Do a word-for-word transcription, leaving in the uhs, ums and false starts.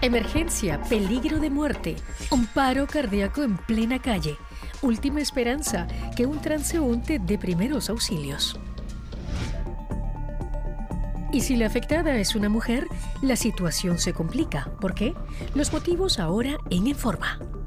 Emergencia, peligro de muerte, un paro cardíaco en plena calle. Última esperanza que un transeúnte dé primeros auxilios. Y si la afectada es una mujer, la situación se complica. ¿Por qué? Los motivos ahora en Informa.